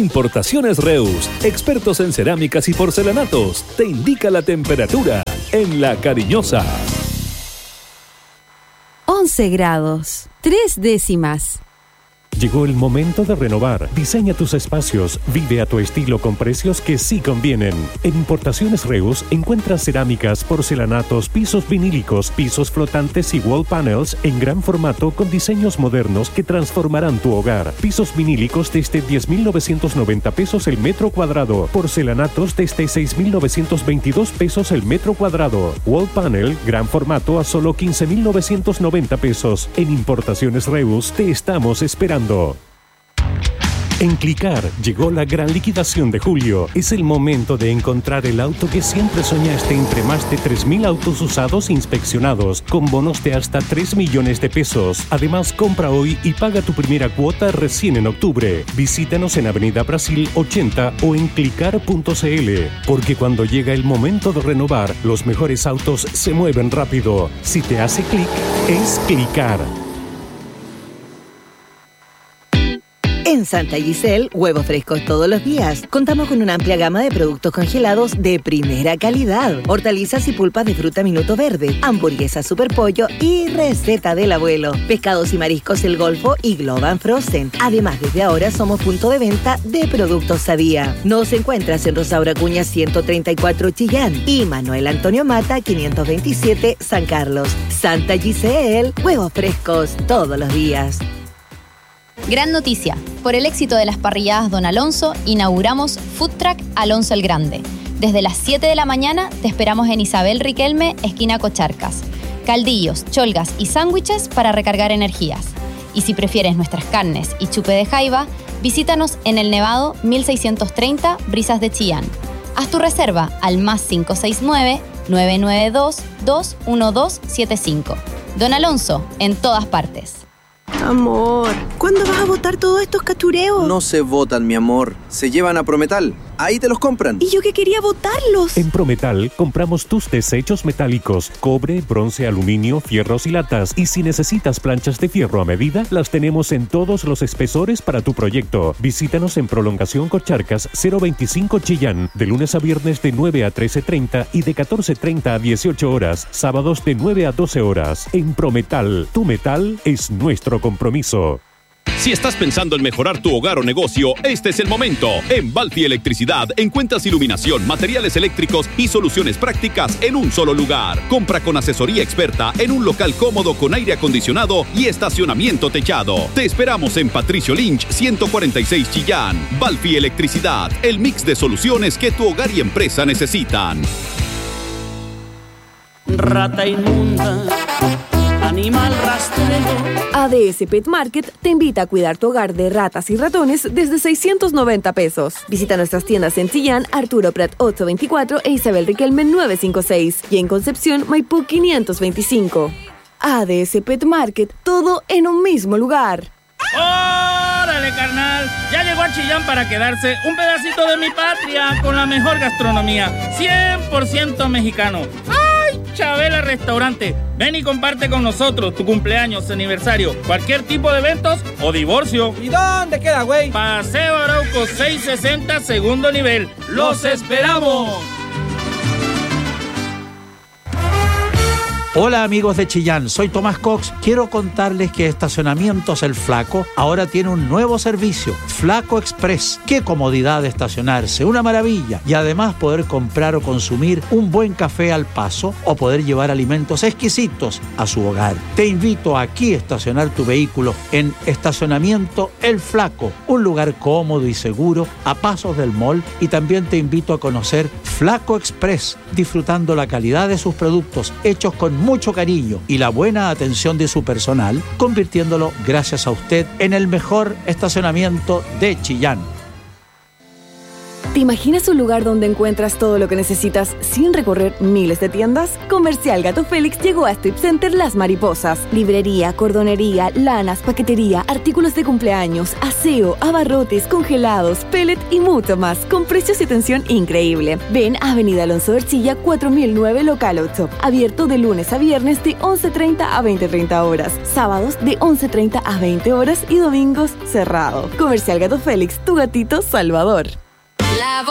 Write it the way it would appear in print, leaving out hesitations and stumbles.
Importaciones Reus, expertos en cerámicas y porcelanatos, te indica la temperatura en La Cariñosa. 11 grados, 3 décimas. Llegó el momento de renovar. Diseña tus espacios. Vive a tu estilo con precios que sí convienen. En Importaciones Reus encuentras cerámicas, porcelanatos, pisos vinílicos, pisos flotantes y wall panels en gran formato con diseños modernos que transformarán tu hogar. Pisos vinílicos desde 10.990 pesos el metro cuadrado. Porcelanatos desde 6.922 pesos el metro cuadrado. Wall panel, gran formato a solo 15.990 pesos. En Importaciones Reus te estamos esperando. En Clicar llegó la gran liquidación de julio. Es el momento de encontrar el auto que siempre soñaste entre más de 3.000 autos usados inspeccionados, con bonos de hasta 3 millones de pesos. Además, compra hoy y paga tu primera cuota recién en octubre. Visítanos en Avenida Brasil 80 o en clicar.cl, porque cuando llega el momento de renovar, los mejores autos se mueven rápido. Si te hace clic, es Clicar. En Santa Giselle, huevos frescos todos los días. Contamos con una amplia gama de productos congelados de primera calidad. Hortalizas y pulpas de fruta Minuto Verde, hamburguesas Super Pollo y receta del abuelo. Pescados y mariscos El Golfo y Globan Frozen. Además, desde ahora somos punto de venta de productos Sadía. Nos encuentras en Rosaura Acuña 134 Chillán y Manuel Antonio Mata 527 San Carlos. Santa Giselle, huevos frescos todos los días. Gran noticia. Por el éxito de las parrilladas Don Alonso, inauguramos Food Truck Alonso el Grande. Desde las 7 de la mañana te esperamos en Isabel Riquelme, esquina Cocharcas. Caldillos, cholgas y sándwiches para recargar energías. Y si prefieres nuestras carnes y chupe de jaiba, visítanos en El Nevado 1630, Brisas de Chillán. Haz tu reserva al +569 992 21275. Don Alonso, en todas partes. Amor, ¿cuándo vas a botar todos estos cachureos? No se botan, mi amor. Se llevan a Prometal. Ahí te los compran. Y yo que quería botarlos. En Prometal compramos tus desechos metálicos, cobre, bronce, aluminio, fierros y latas. Y si necesitas planchas de fierro a medida, las tenemos en todos los espesores para tu proyecto. Visítanos en Prolongación Cocharcas 025 Chillán, de lunes a viernes de 9 a 13:30 y de 14:30 a 18 horas. Sábados de 9 a 12 horas. En Prometal, tu metal es nuestro compromiso. Si estás pensando en mejorar tu hogar o negocio, este es el momento. En Balfi Electricidad encuentras iluminación, materiales eléctricos y soluciones prácticas en un solo lugar. Compra con asesoría experta en un local cómodo con aire acondicionado y estacionamiento techado. Te esperamos en Patricio Lynch 146 Chillán. Balfi Electricidad, el mix de soluciones que tu hogar y empresa necesitan. Rata inmunda, animal rastrero. ADS Pet Market te invita a cuidar tu hogar de ratas y ratones desde 690 pesos. Visita nuestras tiendas en Chillán, Arturo Prat 824 e Isabel Riquelme 956 y en Concepción, Maipú 525. ADS Pet Market, todo en un mismo lugar. ¡Órale, carnal! Ya llegó a Chillán para quedarse un pedacito de mi patria con la mejor gastronomía, 100% mexicano. ¡Ay, Chabela Restaurante! Ven y comparte con nosotros tu cumpleaños, aniversario, cualquier tipo de eventos o divorcio. ¿Y dónde queda, güey? Paseo Arauco 660, segundo nivel. ¡Los esperamos! Hola amigos de Chillán, soy Tomás Cox. Quiero contarles que Estacionamientos El Flaco ahora tiene un nuevo servicio, Flaco Express. ¡Qué comodidad de estacionarse! ¡Una maravilla! Y además poder comprar o consumir un buen café al paso o poder llevar alimentos exquisitos a su hogar. Te invito aquí a estacionar tu vehículo en Estacionamiento El Flaco, un lugar cómodo y seguro a pasos del mall, y también te invito a conocer Flaco Express, disfrutando la calidad de sus productos hechos con mucho cariño y la buena atención de su personal, convirtiéndolo, gracias a usted, en el mejor estacionamiento de Chillán. ¿Te imaginas un lugar donde encuentras todo lo que necesitas sin recorrer miles de tiendas? Comercial Gato Félix llegó a Strip Center Las Mariposas. Librería, cordonería, lanas, paquetería, artículos de cumpleaños, aseo, abarrotes, congelados, pellet y mucho más, con precios y atención increíble. Ven a Avenida Alonso Ercilla 4009 Local 8. Abierto de lunes a viernes de 11:30 a 20:30 horas. Sábados de 11:30 a 20 horas y domingos cerrado. Comercial Gato Félix, tu gatito salvador. La